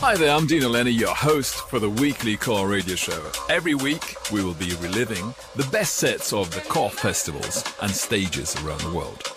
Hi there, I'm Dino Lenny, your host for the weekly Core Radio Show. Every week, we will be reliving the best sets of the Core festivals and stages around the world.